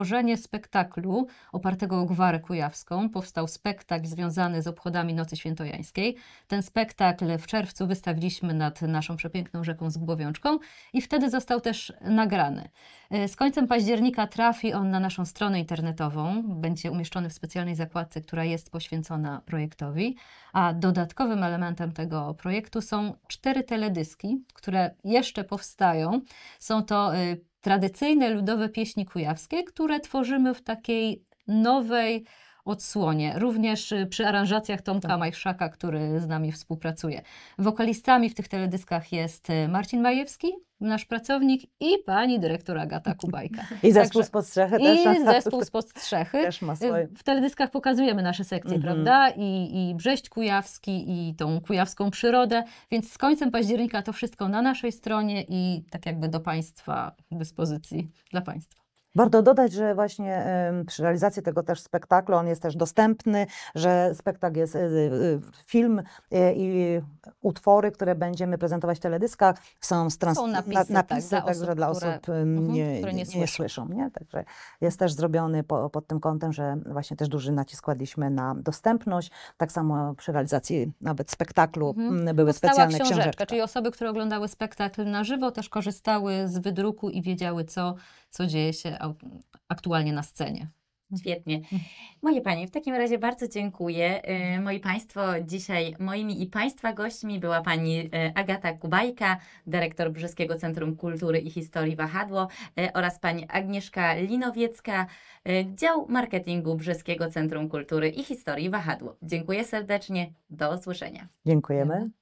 tworzenie spektaklu opartego o Gwarę Kujawską. Powstał spektakl związany z obchodami Nocy Świętojańskiej. Ten spektakl w czerwcu wystawiliśmy nad naszą przepiękną rzeką Zgłowiączką i wtedy został też nagrany. Z końcem października trafi on na naszą stronę internetową. Będzie umieszczony w specjalnej zakładce, która jest poświęcona projektowi. A dodatkowym elementem tego projektu są 4 teledyski, które jeszcze powstają. Są to tradycyjne ludowe pieśni kujawskie, które tworzymy w takiej nowej odsłonie, również przy aranżacjach Tomka Majszaka, który z nami współpracuje. Wokalistami w tych teledyskach jest Marcin Majewski, nasz pracownik, i pani dyrektor Agata Kubajka. I zespół spod strzechy też. I zespół spod strzechy. Też ma swoje. W teledyskach pokazujemy nasze sekcje, prawda? I Brześć Kujawski, i tą kujawską przyrodę, więc z końcem października to wszystko na naszej stronie i tak jakby do Państwa dyspozycji, dla Państwa. Warto dodać, że właśnie przy realizacji tego też spektaklu on jest też dostępny, że spektakl jest film i utwory, które będziemy prezentować w teledyskach, są napisy także dla osób, które nie słyszą. Nie? Także jest też zrobiony pod tym kątem, że właśnie też duży nacisk kładliśmy na dostępność. Tak samo przy realizacji nawet spektaklu były specjalne książeczki. Czyli osoby, które oglądały spektakl na żywo, też korzystały z wydruku i wiedziały, co dzieje się aktualnie na scenie. Świetnie. Moje Panie, w takim razie bardzo dziękuję. Moi Państwo, dzisiaj moimi i Państwa gośćmi była Pani Agata Kubajka, dyrektor Brzeskiego Centrum Kultury i Historii Wahadło, oraz Pani Agnieszka Linowiecka, dział marketingu Brzeskiego Centrum Kultury i Historii Wahadło. Dziękuję serdecznie. Do usłyszenia. Dziękujemy.